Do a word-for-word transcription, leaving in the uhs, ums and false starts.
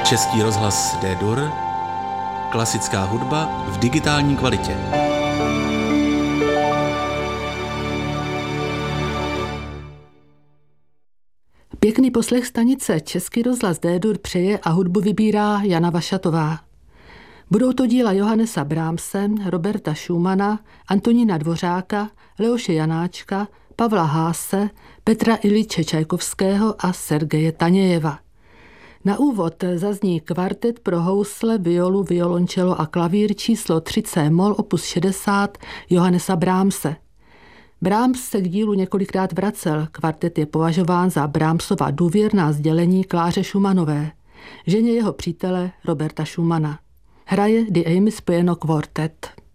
Český rozhlas D-Dur, klasická hudba v digitální kvalitě. Pěkný poslech stanice Český rozhlas D-Dur přeje a hudbu vybírá Jana Vašatová. Budou to díla Johannesa Brahmse, Roberta Schumana, Antonína Dvořáka, Leoše Janáčka, Pavla Haase, Petra Iljiče Čajkovského a Sergeje Tanějeva. Na úvod zazní kvartet pro housle, violu, violončelo a klavír číslo tři C mol opus šedesát Johannesa Brahmse. Brahms se k dílu několikrát vracel. Kvartet je považován za Brahmsova důvěrná sdělení Kláře Schumannové, ženě jeho přítele Roberta Schumana. Hraje The Amy Piano Quartet.